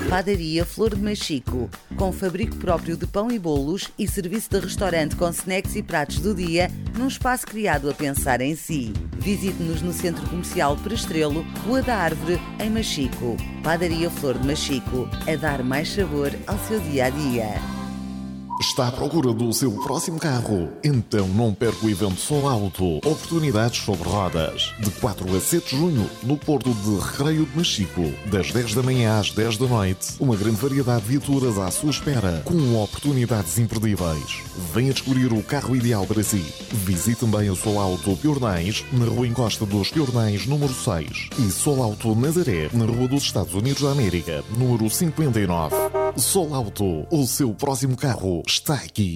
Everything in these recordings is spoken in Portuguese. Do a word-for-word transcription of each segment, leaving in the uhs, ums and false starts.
Padaria Flor de Machico, com fabrico próprio de pão e bolos e serviço de restaurante com snacks e pratos do dia, num espaço criado a pensar em si. Visite-nos no Centro Comercial Prestrelo, Rua da Árvore, em Machico. Padaria Flor de Machico, a dar mais sabor ao seu dia-a-dia. Está à procura do seu próximo carro? Então não perca o evento Sol Auto. Oportunidades sobre rodas. De quatro a sete de junho, no Porto de Recreio de Machico. Das dez da manhã às dez da noite. Uma grande variedade de viaturas à sua espera, com oportunidades imperdíveis. Venha descobrir o carro ideal para si. Visite também o Sol Auto Piornais, na Rua Encosta dos Piornais, número seis. E Sol Auto Nazaré, na Rua dos Estados Unidos da América, número cinquenta e nove. Sol Auto, o seu próximo carro está aqui.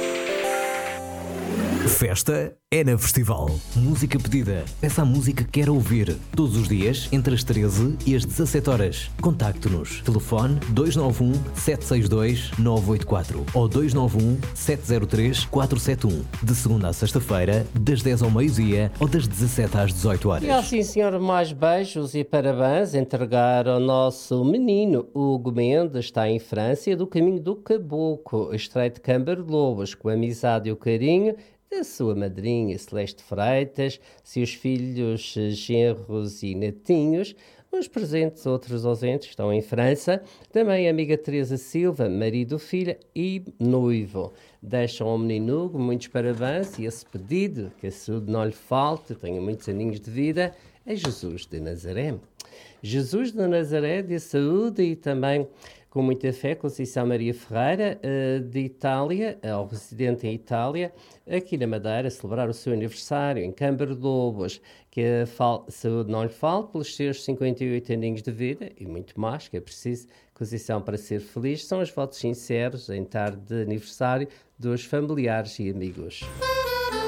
Festa é na Festival. Música pedida. Peça a música que quer ouvir. Todos os dias, entre as treze e as dezassete horas. Contacte-nos. Telefone dois nove um, sete seis dois, nove oito quatro ou dois nove um, sete zero três, quatro sete um. De segunda a sexta-feira, das dez ao meio-dia ou das dezassete às dezoito horas. E assim, senhor, mais beijos e parabéns. Entregar ao nosso menino Hugo Mendes, está em França, do caminho do Caboclo, Estreito de Câmara de Lobos, com a amizade e o carinho da sua madrinha Celeste Freitas, seus filhos, genros e netinhos. Uns presentes, outros ausentes, estão em França. Também a amiga Teresa Silva, marido, filha e noivo. Deixam ao menino Hugo muitos parabéns e esse pedido, que a saúde não lhe falte, tenha muitos aninhos de vida, é Jesus de Nazaré. Jesus de Nazaré, de saúde e também com muita fé, Conceição Maria Ferreira, de Itália, ao residente em Itália, aqui na Madeira, celebrar o seu aniversário em Câmara de Lobos, que a fal- saúde não lhe falte pelos seus cinquenta e oito aninhos de vida e muito mais, que é preciso, Conceição, para ser feliz. São os votos sinceros em tarde de aniversário dos familiares e amigos.